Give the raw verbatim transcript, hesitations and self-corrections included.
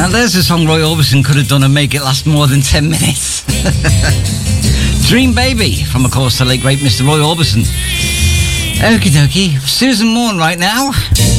Now there's a song Roy Orbison could have done and make it last more than ten minutes. Dream Baby, from of course the late great Mister Roy Orbison. Okie dokie, Susan Morn right now.